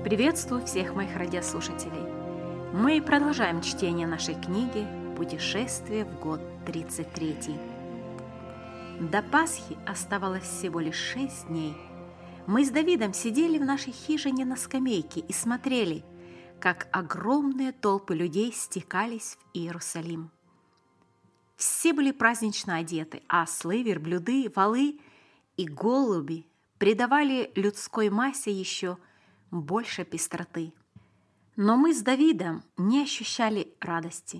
Приветствую всех моих радиослушателей. Мы продолжаем чтение нашей книги «Путешествие в год 33». До Пасхи оставалось всего лишь 6 дней. Мы с Давидом сидели в нашей хижине на скамейке и смотрели, как огромные толпы людей стекались в Иерусалим. Все были празднично одеты, а ослы, верблюды, волы и голуби придавали людской массе еще больше пестроты. Но мы с Давидом не ощущали радости.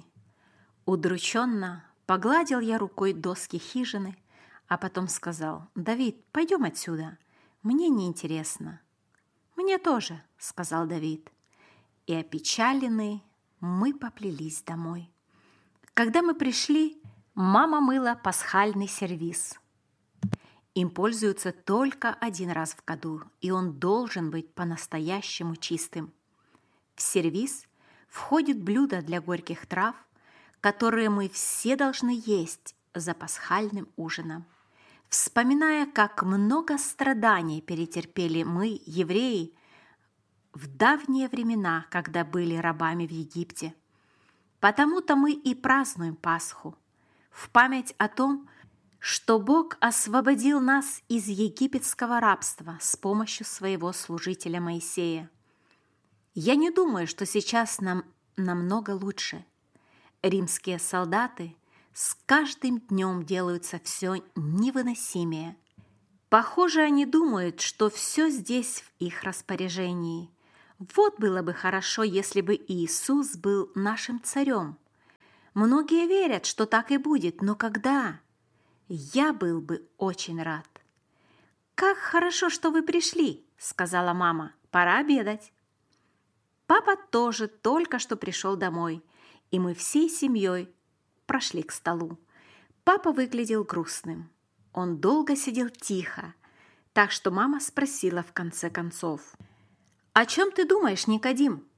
Удрученно погладил я рукой доски хижины, а потом сказал: «Давид, пойдем отсюда, мне неинтересно». «Мне тоже», — сказал Давид. И опечаленные мы поплелись домой. Когда мы пришли, мама мыла пасхальный сервиз. Им пользуются только один раз в году, и он должен быть по-настоящему чистым. В сервиз входит блюдо для горьких трав, которые мы все должны есть за пасхальным ужином. Вспоминая, как много страданий перетерпели мы, евреи, в давние времена, когда были рабами в Египте. Потому-то мы и празднуем Пасху, в память о том, что Бог освободил нас из египетского рабства с помощью своего служителя Моисея. Я не думаю, что сейчас нам намного лучше. Римские солдаты с каждым днем делаются все невыносимее. Похоже, они думают, что все здесь в их распоряжении. Вот было бы хорошо, если бы Иисус был нашим царем. Многие верят, что так и будет, но когда? Я был бы очень рад. «Как хорошо, что вы пришли», — сказала мама. «Пора обедать». Папа тоже только что пришел домой, и мы всей семьей прошли к столу. Папа выглядел грустным. Он долго сидел тихо, так что мама спросила в конце концов: «О чем ты думаешь, Никодим?»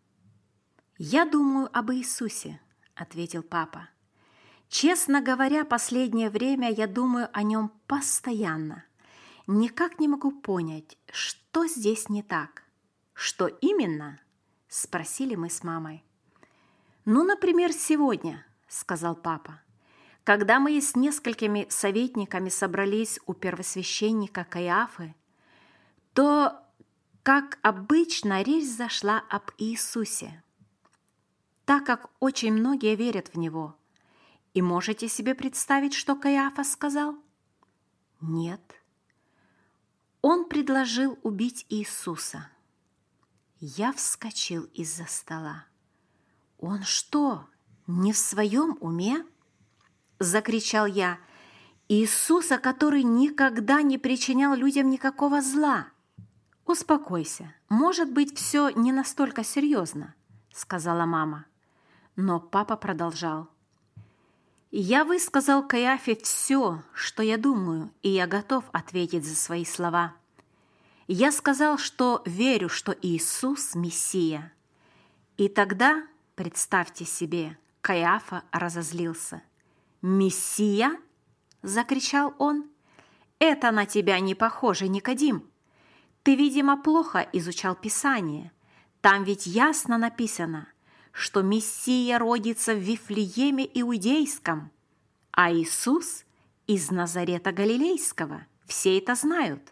«Я думаю об Иисусе», — ответил папа. «Честно говоря, последнее время я думаю о нем постоянно. Никак не могу понять, что здесь не так». «Что именно?» — спросили мы с мамой. «Ну, например, сегодня», — сказал папа, «когда мы с несколькими советниками собрались у первосвященника Каиафы, то, как обычно, речь зашла об Иисусе, так как очень многие верят в Него. И можете себе представить, что Каиафа сказал? Нет. Он предложил убить Иисуса. Я вскочил из-за стола. «Он что, не в своем уме?» – закричал я. «Иисуса, который никогда не причинял людям никакого зла!» «Успокойся, может быть, все не настолько серьезно», – сказала мама. Но папа продолжал. «Я высказал Каиафе все, что я думаю, и я готов ответить за свои слова. Я сказал, что верю, что Иисус – Мессия». И тогда, представьте себе, Каиафа разозлился. «Мессия?» – закричал он. «Это на тебя не похоже, Никодим. Ты, видимо, плохо изучал Писание. Там ведь ясно написано, что Мессия родится в Вифлееме Иудейском, а Иисус из Назарета Галилейского. Все это знают».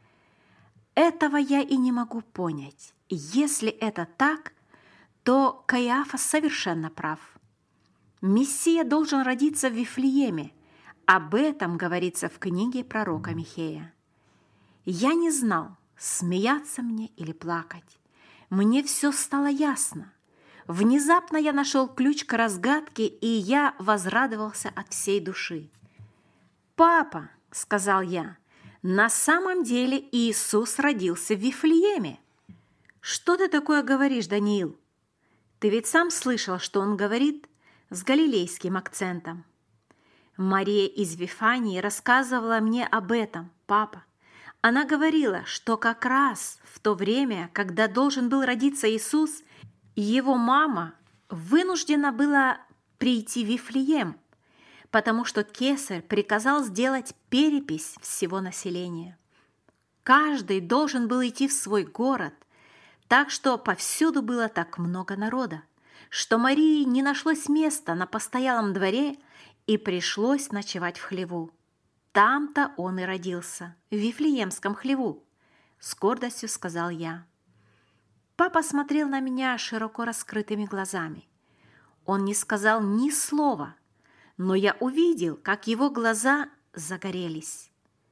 Этого я и не могу понять. Если это так, то Каиафа совершенно прав. Мессия должен родиться в Вифлееме. Об этом говорится в книге пророка Михея. Я не знал, смеяться мне или плакать. Мне все стало ясно. Внезапно я нашел ключ к разгадке, и я возрадовался от всей души. «Папа», — сказал я, — «на самом деле Иисус родился в Вифлееме». «Что ты такое говоришь, Даниил? Ты ведь сам слышал, что он говорит с галилейским акцентом». Мария из Вифании рассказывала мне об этом, папа. Она говорила, что как раз в то время, когда должен был родиться Иисус, его мама вынуждена была прийти в Вифлеем, потому что кесарь приказал сделать перепись всего населения. Каждый должен был идти в свой город, так что повсюду было так много народа, что Марии не нашлось места на постоялом дворе и пришлось ночевать в хлеву. Там-то он и родился, в Вифлеемском хлеву, с гордостью сказал я. Папа смотрел на меня широко раскрытыми глазами. Он не сказал ни слова, но я увидел, как его глаза загорелись.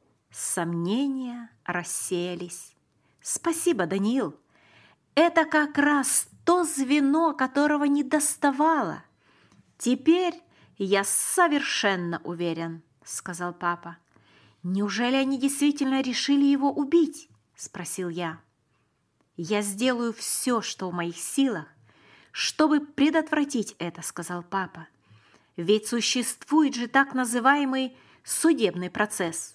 Сомнения рассеялись. Спасибо, Даниил. Это как раз то звено, которого не доставало. Теперь я совершенно уверен, сказал папа. Неужели они действительно решили его убить? Спросил я. Я сделаю все, что в моих силах, чтобы предотвратить это, сказал папа. Ведь существует же так называемый судебный процесс.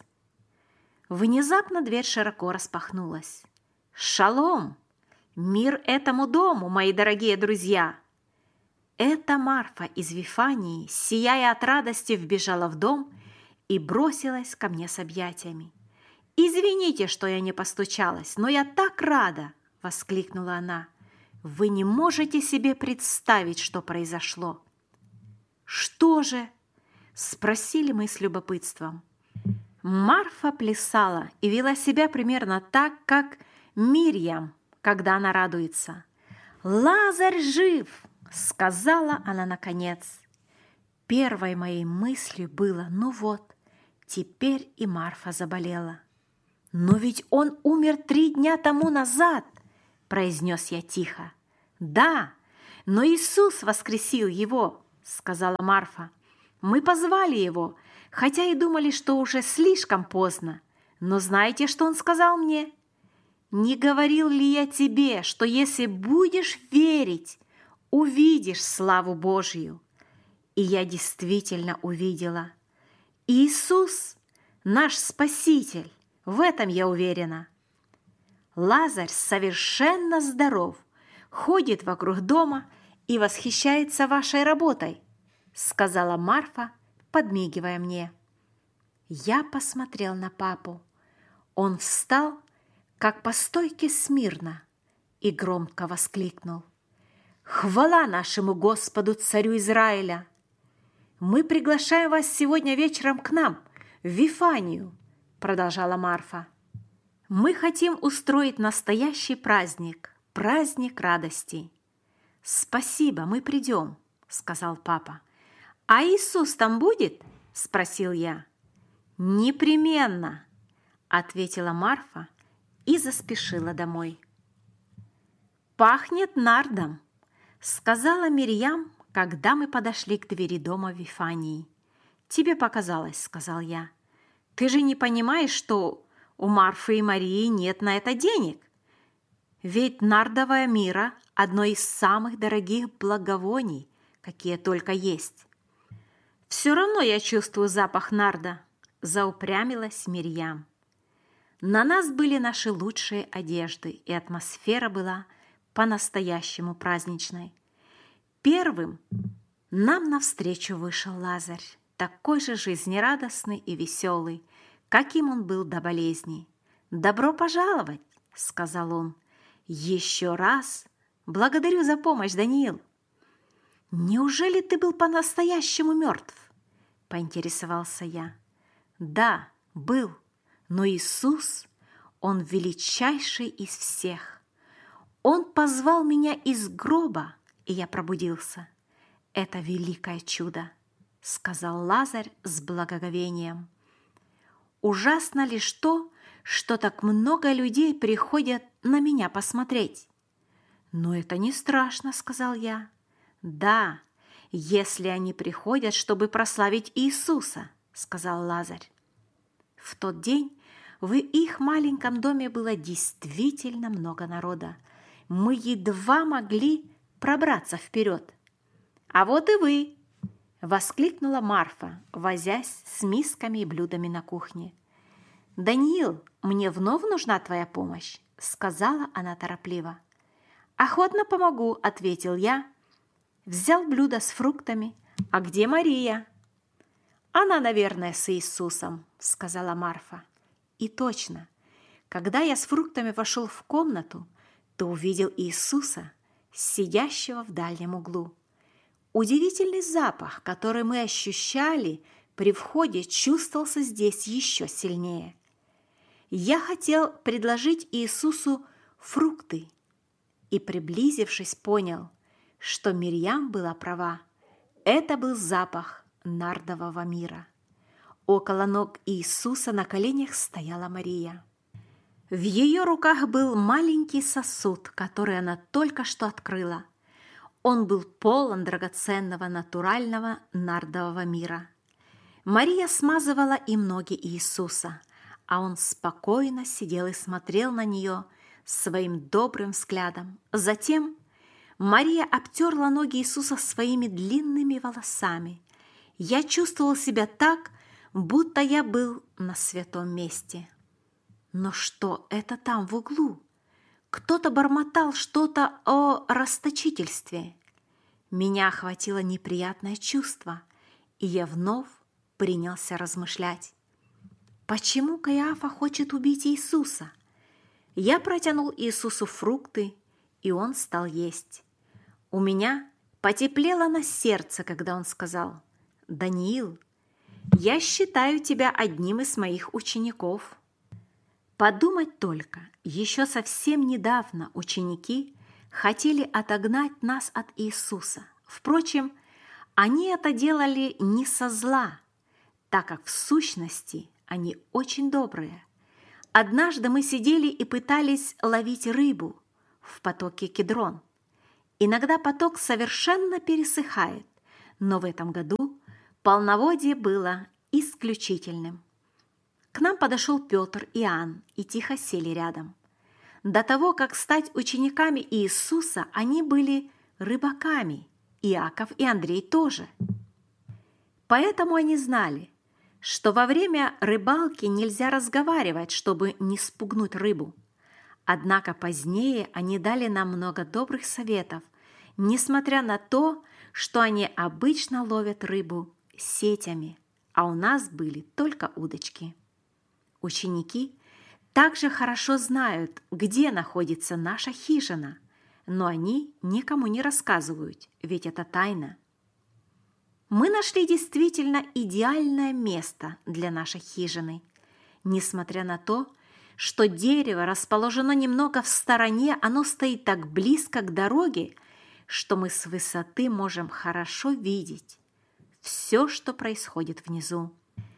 Внезапно дверь широко распахнулась. «Шалом! Мир этому дому, мои дорогие друзья!» Эта Марфа из Вифании, сияя от радости, вбежала в дом и бросилась ко мне с объятиями. «Извините, что я не постучалась, но я так рада!» – воскликнула она. «Вы не можете себе представить, что произошло!» «Что же?» – спросили мы с любопытством. Марфа плясала и вела себя примерно так, как Мирьям, когда она радуется. «Лазарь жив!» – сказала она наконец. Первой моей мыслью было: ну вот, теперь и Марфа заболела. «Но ведь он умер 3 дня тому назад!» – произнес я тихо. «Да, но Иисус воскресил его!» – сказала Марфа. «Мы позвали его, хотя и думали, что уже слишком поздно. Но знаете, что он сказал мне? Не говорил ли я тебе, что если будешь верить, увидишь славу Божью?» И я действительно увидела. Иисус – наш Спаситель, в этом я уверена. Лазарь совершенно здоров, ходит вокруг дома и восхищается вашей работой, сказала Марфа, подмигивая мне. Я посмотрел на папу. Он встал, как по стойке смирно, и громко воскликнул: «Хвала нашему Господу, царю Израиля! Мы приглашаем вас сегодня вечером к нам, в Вифанию», продолжала Марфа. «Мы хотим устроить настоящий праздник, праздник радости». «Спасибо, мы придем», сказал папа. «А Иисус там будет?» – спросил я. «Непременно», – ответила Марфа и заспешила домой. «Пахнет нардом», – сказала Мирьям, когда мы подошли к двери дома в Вифании. «Тебе показалось», – сказал я. «Ты же не понимаешь, что у Марфы и Марии нет на это денег? Ведь нардовая мирра – одно из самых дорогих благовоний, какие только есть». «Все равно я чувствую запах нарда», – заупрямилась Мирьям. На нас были наши лучшие одежды, и атмосфера была по-настоящему праздничной. Первым нам навстречу вышел Лазарь, такой же жизнерадостный и веселый, каким он был до болезни. «Добро пожаловать», – сказал он. «Еще раз благодарю за помощь, Даниил». «Неужели ты был по-настоящему мертв?» – поинтересовался я. «Да, был, но Иисус, Он величайший из всех. Он позвал меня из гроба, и я пробудился. Это великое чудо», – сказал Лазарь с благоговением. «Ужасно лишь то, что так много людей приходят на меня посмотреть». «Но это не страшно», – сказал я. «Да, если они приходят, чтобы прославить Иисуса», – сказал Лазарь. В тот день в их маленьком доме было действительно много народа. Мы едва могли пробраться вперед. «А вот и вы!» – воскликнула Марфа, возясь с мисками и блюдами на кухне. «Даниил, мне вновь нужна твоя помощь», – сказала она торопливо. «Охотно помогу», – ответил я. Взял блюдо с фруктами. «А где Мария?» «Она, наверное, с Иисусом», – сказала Марфа. И точно, когда я с фруктами вошел в комнату, то увидел Иисуса, сидящего в дальнем углу. Удивительный запах, который мы ощущали при входе, чувствовался здесь еще сильнее. Я хотел предложить Иисусу фрукты и, приблизившись, понял, что Мирьям была права. Это был запах нардового мира. Около ног Иисуса на коленях стояла Мария. В ее руках был маленький сосуд, который она только что открыла. Он был полон драгоценного натурального нардового мира. Мария смазывала им ноги Иисуса, а он спокойно сидел и смотрел на нее своим добрым взглядом. Затем Мария обтерла ноги Иисуса своими длинными волосами. Я чувствовал себя так, будто я был на святом месте. Но что это там в углу? Кто-то бормотал что-то о расточительстве. Меня охватило неприятное чувство, и я вновь принялся размышлять. Почему Каиафа хочет убить Иисуса? Я протянул Иисусу фрукты, и он стал есть. У меня потеплело на сердце, когда он сказал: «Даниил, я считаю тебя одним из моих учеников». Подумать только, еще совсем недавно ученики хотели отогнать нас от Иисуса. Впрочем, они это делали не со зла, так как в сущности они очень добрые. Однажды мы сидели и пытались ловить рыбу в потоке Кедрон. Иногда поток совершенно пересыхает, но в этом году полноводье было исключительным. К нам подошел Петр и Иоанн и тихо сели рядом. До того, как стать учениками Иисуса, они были рыбаками, Иаков и Андрей тоже. Поэтому они знали, что во время рыбалки нельзя разговаривать, чтобы не спугнуть рыбу. Однако позднее они дали нам много добрых советов, несмотря на то, что они обычно ловят рыбу сетями, а у нас были только удочки. Ученики также хорошо знают, где находится наша хижина, но они никому не рассказывают, ведь это тайна. Мы нашли действительно идеальное место для нашей хижины. Несмотря на то, что дерево расположено немного в стороне, оно стоит так близко к дороге, что мы с высоты можем хорошо видеть все, что происходит внизу.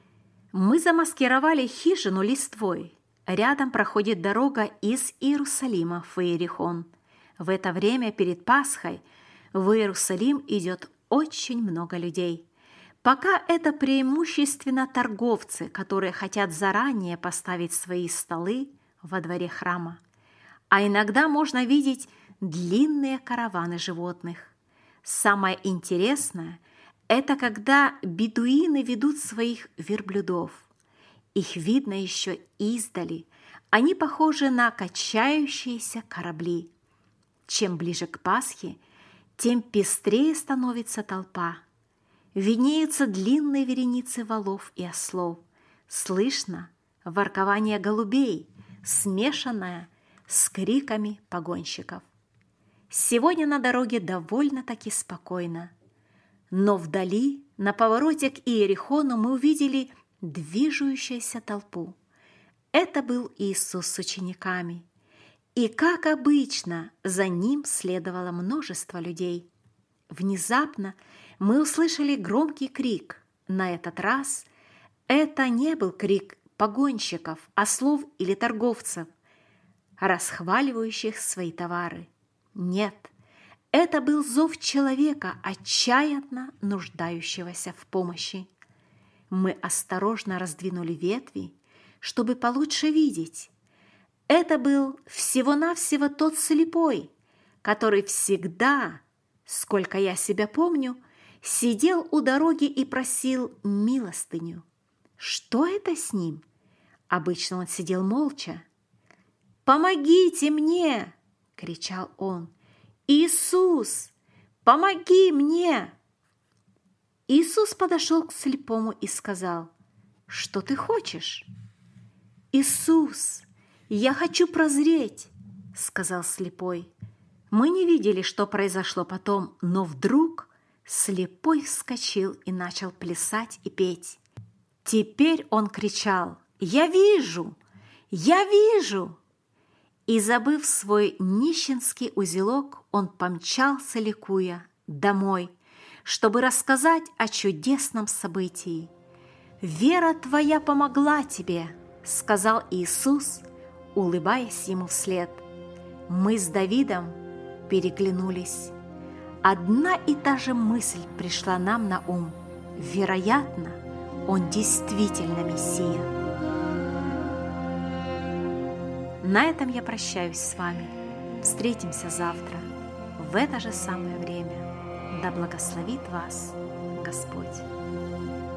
Мы замаскировали хижину листвой. Рядом проходит дорога из Иерусалима в Иерихон. В это время перед Пасхой в Иерусалим идет очень много людей. Пока это преимущественно торговцы, которые хотят заранее поставить свои столы во дворе храма. А иногда можно видеть длинные караваны животных. Самое интересное – это когда бедуины ведут своих верблюдов. Их видно еще издали. Они похожи на качающиеся корабли. Чем ближе к Пасхе, тем пестрее становится толпа. Виднеются длинные вереницы волов и ослов. Слышно воркование голубей, смешанное с криками погонщиков. Сегодня на дороге довольно-таки спокойно. Но вдали, на повороте к Иерихону, мы увидели движущуюся толпу. Это был Иисус с учениками. И, как обычно, за ним следовало множество людей. Внезапно мы услышали громкий крик. На этот раз это не был крик погонщиков, ослов или торговцев, расхваливающих свои товары. Нет, это был зов человека, отчаянно нуждающегося в помощи. Мы осторожно раздвинули ветви, чтобы получше видеть. Это был всего-навсего тот слепой, который всегда, сколько я себя помню, сидел у дороги и просил милостыню. Что это с ним? Обычно он сидел молча. «Помогите мне!» – кричал он. «Иисус, помоги мне!» Иисус подошел к слепому и сказал: «Что ты хочешь?» «Иисус, я хочу прозреть», – сказал слепой. Мы не видели, что произошло потом, но вдруг слепой вскочил и начал плясать и петь. Теперь он кричал: «Я вижу! Я вижу!» И, забыв свой нищенский узелок, он помчался, ликуя, домой, чтобы рассказать о чудесном событии. «Вера твоя помогла тебе», — сказал Иисус, улыбаясь ему вслед. Мы с Давидом переглянулись. Одна и та же мысль пришла нам на ум. Вероятно, он действительно Мессия. На этом я прощаюсь с вами. Встретимся завтра в это же самое время. Да благословит вас Господь.